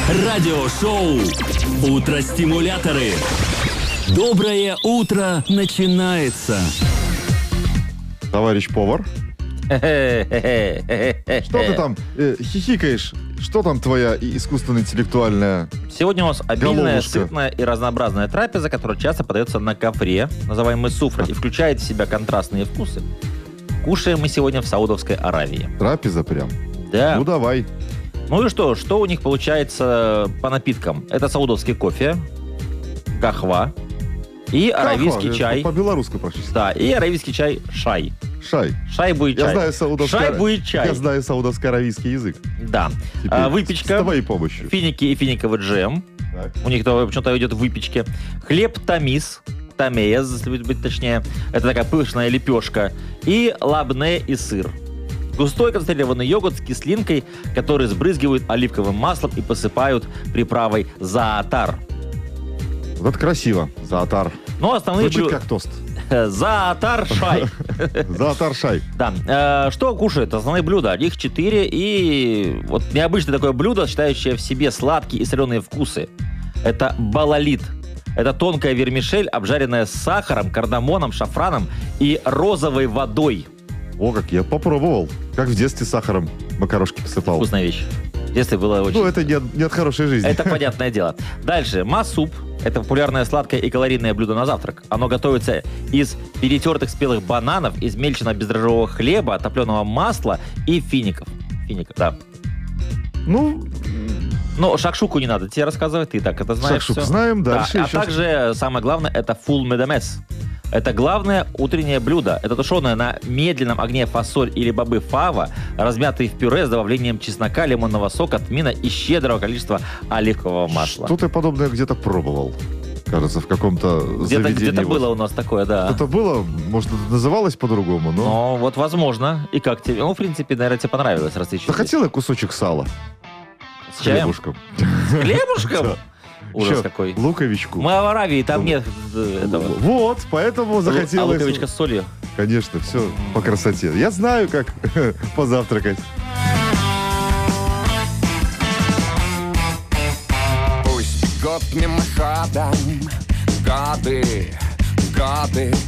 Радиошоу «Утро-стимуляторы». Доброе утро начинается. Товарищ повар, что ты там хихикаешь? Что там твоя искусственно-интеллектуальная Сегодня у нас обильная, головушка? сытная и разнообразная трапеза, которая часто подается на ковре, называемый суфра, и включает в себя контрастные вкусы. Кушаем мы сегодня в Саудовской Аравии. трапеза прям? Да. Ну давай. Ну и что у них получается по напиткам? Это саудовский кофе, кахва и аравийский чай. По-белорусски практически. Да, и аравийский чай шай. Шай. Шай будет чай. Я знаю Шай будет чай. Я знаю саудовско-аравийский язык. Да. Теперь Выпечка. С твоей помощью. Финики и финиковый джем. Так. У них почему-то идет в выпечке. Хлеб тамис. Тамез, если быть точнее. Это такая пышная лепешка. И лабне и сыр. Густой концентрированный йогурт с кислинкой, который сбрызгивают оливковым маслом и посыпают приправой заатар. Вот это красиво. Заатар. Но основные Звучит как тост. Заатар шай. Заатар шай. Да. Что кушают? Основные блюда. Их 4. И вот необычное такое блюдо, сочетающее в себе сладкие и соленые вкусы. Это балалит. Это тонкая вермишель, обжаренная с сахаром, кардамоном, шафраном и розовой водой. О, как я попробовал. Как в детстве сахаром макарошки посыпал. Вкусная вещь. В детстве было очень... Ну, это не от хорошей жизни. Это понятное дело. Дальше. Масуп. Это популярное сладкое и калорийное блюдо на завтрак. Оно готовится из перетертых спелых бананов, измельченного бездрожжевого хлеба, топленого масла и фиников. Фиников, да. Ну, Но шакшуку не надо тебе рассказывать, ты так это знаешь. шакшук всё. знаем, дальше Да. А еще также самое главное, это фул медамес. Это главное утреннее блюдо. Это тушеная на медленном огне фасоль или бобы фава, размятые в пюре с добавлением чеснока, лимонного сока, тмина и щедрого количества оливкового масла. Что-то подобное где-то пробовал. Кажется, в каком-то заведении. Где-то Вот. было у нас такое, да. Что-то было, может, это называлось по-другому, но... Ну, вот возможно. И как тебе? Ну, в принципе, наверное, тебе понравилось, раз ты еще Захотел я кусочек сала. С чаем? Хлебушком. С хлебушком? Да. Ужас Еще какой. луковичку. Мы в Аравии, там нет этого. Вот, поэтому А захотелось... луковичка с солью? Конечно, все по красоте. Я знаю, как позавтракать. Пусть год мимоходом, годы